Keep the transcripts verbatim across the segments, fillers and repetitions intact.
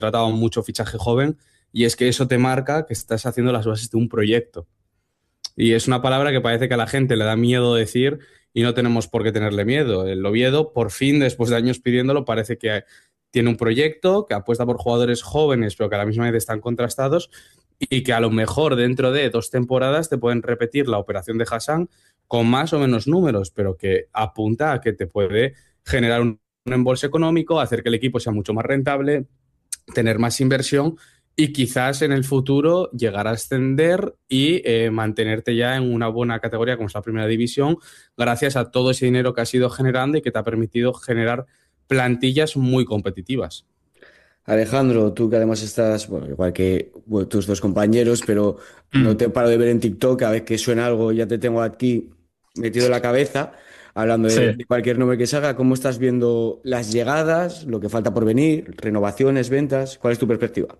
contratado mucho fichaje joven, y es que eso te marca que estás haciendo las bases de un proyecto. Y es una palabra que parece que a la gente le da miedo decir y no tenemos por qué tenerle miedo. El Oviedo, por fin, después de años pidiéndolo, parece que tiene un proyecto, que apuesta por jugadores jóvenes, pero que a la misma vez están contrastados y que a lo mejor dentro de dos temporadas te pueden repetir la operación de Hassan con más o menos números, pero que apunta a que te puede generar un, un embolse económico, hacer que el equipo sea mucho más rentable, tener más inversión y quizás en el futuro llegar a ascender y eh, mantenerte ya en una buena categoría como es la primera división, gracias a todo ese dinero que has ido generando y que te ha permitido generar plantillas muy competitivas. Alejandro, tú que además estás, bueno, igual que bueno, tus dos compañeros, pero no Mm. te paro de ver en TikTok, cada vez que suena algo ya te tengo aquí metido en la cabeza, hablando de, Sí. de cualquier nombre que salga. ¿Cómo estás viendo las llegadas, lo que falta por venir, renovaciones, ventas? ¿Cuál es tu perspectiva?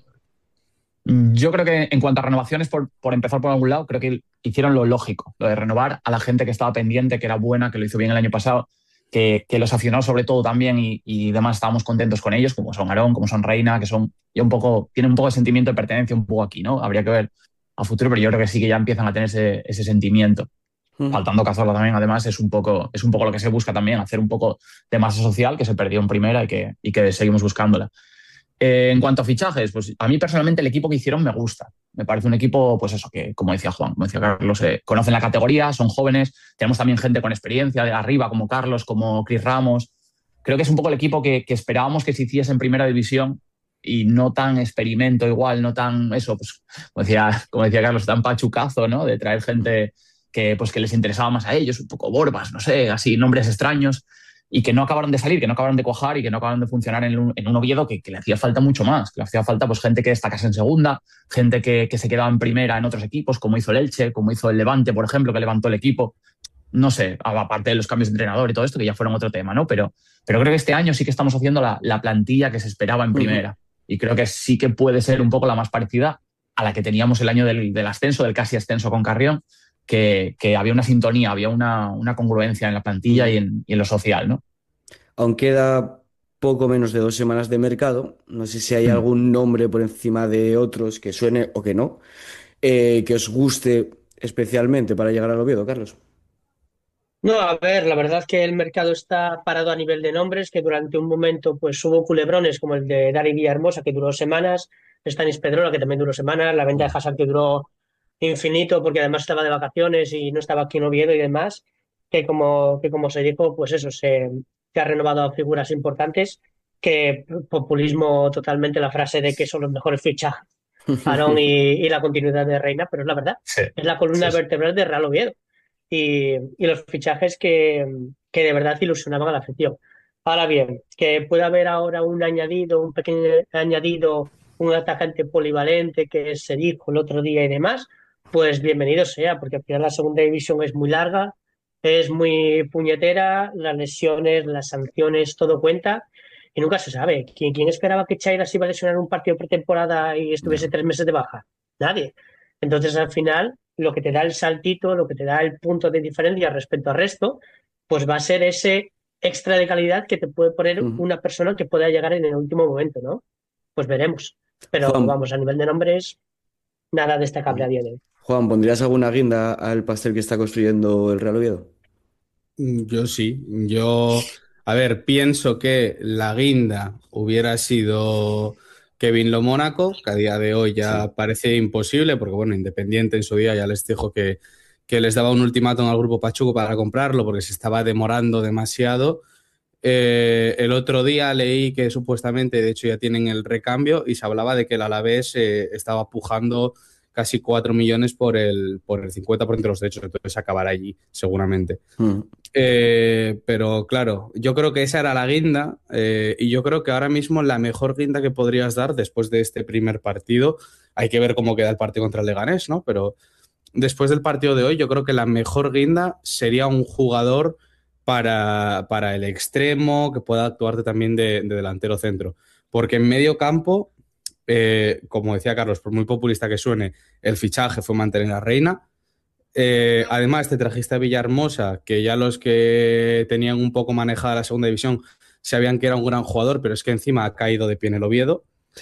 Yo creo que en cuanto a renovaciones, por, por empezar por algún lado, creo que hicieron lo lógico, lo de renovar a la gente que estaba pendiente, que era buena, que lo hizo bien el año pasado, que, que los aficionados sobre todo también y, y demás estábamos contentos con ellos, como son Aarón, como son Reina, que son ya un poco, tienen un poco de sentimiento de pertenencia un poco aquí, ¿no? Habría que ver a futuro, pero yo creo que sí que ya empiezan a tener ese, ese sentimiento. Mm. Faltando Cazorla también, además, es un poco, es un poco lo que se busca también, hacer un poco de masa social que se perdió en primera y que, y que seguimos buscándola. Eh, en cuanto a fichajes, pues a mí personalmente el equipo que hicieron me gusta. Me parece un equipo, pues eso, que como decía Juan, como decía Carlos, eh, conocen la categoría, son jóvenes, tenemos también gente con experiencia de arriba, como Carlos, como Chris Ramos. Creo que es un poco el equipo que, que esperábamos que se hiciese en primera división y no tan experimento igual, no tan eso, pues como decía, como decía Carlos, tan pachucazo, ¿no? De traer gente que, pues, que les interesaba más a ellos, un poco Borbas, no sé, así, nombres extraños y que no acabaron de salir, que no acabaron de cuajar y que no acabaron de funcionar en un, en un Oviedo que, que le hacía falta mucho más, que le hacía falta pues gente que destacase en segunda, gente que, que se quedaba en primera en otros equipos, como hizo el Elche, como hizo el Levante, por ejemplo, que levantó el equipo. No sé, aparte de los cambios de entrenador y todo esto, que ya fueron otro tema, ¿no? Pero, pero creo que este año sí que estamos haciendo la, la plantilla que se esperaba en Ujú. primera. Y creo que sí que puede ser un poco la más parecida a la que teníamos el año del, del ascenso, del casi ascenso con Carrión, que, que había una sintonía, había una, una congruencia en la plantilla y Ujú. en, y en lo social, ¿no? Aún queda poco menos de dos semanas de mercado. No sé si hay Mm. algún nombre por encima de otros que suene o que no, eh, que os guste especialmente para llegar al Oviedo, Carlos. No, a ver, la verdad que el mercado está parado a nivel de nombres, que durante un momento pues hubo culebrones como el de Dani Villahermosa, que duró semanas, Stanis Pedrola, que también duró semanas, la venta de Hassan, que duró infinito, porque además estaba de vacaciones y no estaba aquí en Oviedo y demás, que como, que como se dijo, pues eso, se, se ha renovado a figuras importantes, que populismo totalmente la frase de que son los mejores fichajes, Aarón y, y la continuidad de Reina, pero es la verdad, Sí, es la columna sí, sí. vertebral de Real Oviedo y, y los fichajes que, que de verdad ilusionaban a la afición. Ahora bien, que pueda haber ahora un añadido, un pequeño añadido, un atacante polivalente que se dijo el otro día y demás, pues bienvenido sea, porque al final la segunda división es muy larga, es muy puñetera, las lesiones, las sanciones, todo cuenta. Y nunca se sabe. ¿Quién, quién esperaba que Chaira se iba a lesionar un partido pretemporada y estuviese No. tres meses de baja? Nadie. Entonces, al final, lo que te da el saltito, lo que te da el punto de diferencia respecto al resto, pues va a ser ese extra de calidad que te puede poner Ujú. una persona que pueda llegar en el último momento, ¿no? Pues veremos. Pero Juan, vamos, a nivel de nombres, nada destacable a día de hoy. Juan, ¿pondrías alguna guinda al pastel que está construyendo el Real Oviedo? Yo sí, yo, a ver, pienso que la guinda hubiera sido Kevin Lo Mónaco, que a día de hoy Sí. ya parece imposible, porque bueno, Independiente en su día ya les dijo que, que les daba un ultimátum al grupo Pachuco para comprarlo porque se estaba demorando demasiado. Eh, el otro día leí que supuestamente, de hecho, ya tienen el recambio y se hablaba de que el Alavés eh, estaba pujando casi cuatro millones por el, por el cincuenta por ciento de los derechos, entonces acabará allí, seguramente. Mm. Eh, pero claro, yo creo que esa era la guinda eh, y yo creo que ahora mismo la mejor guinda que podrías dar después de este primer partido, hay que ver cómo queda el partido contra el Leganés, ¿no? Pero después del partido de hoy, yo creo que la mejor guinda sería un jugador para, para el extremo que pueda actuarte también de, de delantero centro. Porque en medio campo, eh, como decía Carlos, por muy populista que suene, el fichaje fue mantener a Reina. Eh, además, te trajiste a Villahermosa, que ya los que tenían un poco manejada la segunda división sabían que era un gran jugador, pero es que encima ha caído de pie en el Oviedo.